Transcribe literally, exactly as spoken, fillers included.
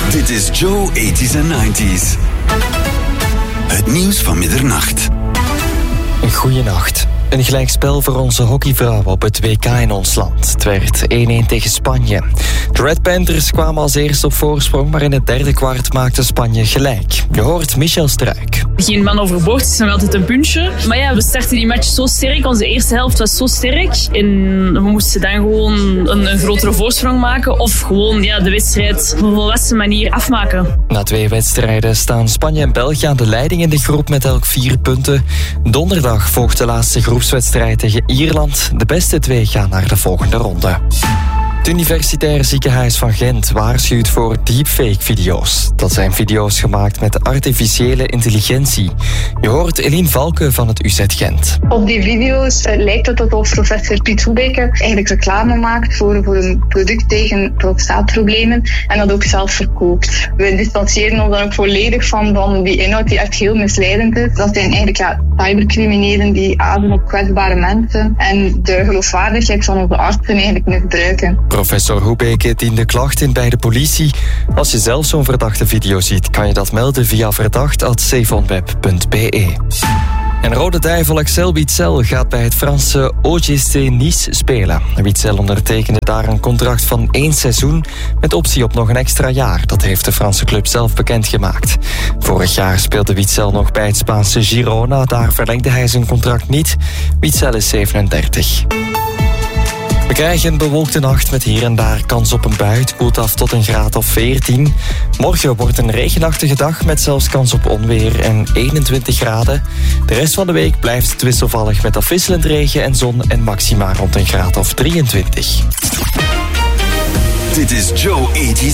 Dit is Joe tachtiger en negentiger. Het nieuws van middernacht. Goeienacht. Een gelijkspel voor onze hockeyvrouwen op het W K in ons land. Het werd één-één tegen Spanje. De Red Panthers kwamen als eerste op voorsprong, maar in het derde kwart maakte Spanje gelijk. Je hoort Michel Struik. Geen man overboord, het is nog altijd een puntje. Maar ja, we starten die match zo sterk. Onze eerste helft was zo sterk. En we moesten dan gewoon een, een grotere voorsprong maken. Of gewoon ja, de wedstrijd op een volwassen manier afmaken. Na twee wedstrijden staan Spanje en België aan de leiding in de groep met elk vier punten. Donderdag volgt de laatste groepswedstrijd tegen Ierland. De beste twee gaan naar de volgende ronde. Het Universitair Ziekenhuis van Gent waarschuwt voor deepfake-video's. Dat zijn video's gemaakt met artificiële intelligentie. Je hoort Eline Valke van het U Z Gent. Op die video's uh, lijkt het alsof professor Piet Hoebeke eigenlijk reclame maakt voor, voor een product tegen prostaatproblemen en dat ook zelf verkoopt. We distancieren ons dan ook volledig van, van die inhoud die echt heel misleidend is. Dat zijn eigenlijk ja, cybercriminelen die ademen op kwetsbare mensen en de geloofwaardigheid van onze artsen eigenlijk misbruiken. Professor Hoebeke diende klacht in bij de politie. Als je zelf zo'n verdachte video ziet, kan je dat melden via verdacht apenstaartje safonweb punt b e. En Rode Duivel Axel Witsel gaat bij het Franse O G C Nice spelen. Witsel ondertekende daar een contract van één seizoen met optie op nog een extra jaar. Dat heeft de Franse club zelf bekendgemaakt. Vorig jaar speelde Witsel nog bij het Spaanse Girona. Daar verlengde hij zijn contract niet. Witsel is zevenendertig. We krijgen een bewolkte nacht met hier en daar kans op een bui. Het koelt af tot een graad of veertien. Morgen wordt een regenachtige dag met zelfs kans op onweer en eenentwintig graden. De rest van de week blijft het wisselvallig met afwisselend regen en zon en maxima rond een graad of drieëntwintig. Dit is Joe tachtiger